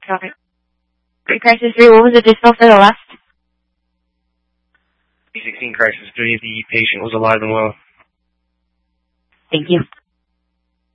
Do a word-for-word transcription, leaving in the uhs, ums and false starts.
Copy. Three Crisis three, what was the dispel for the last? sixteen Crisis three, the patient was alive and well. Thank you.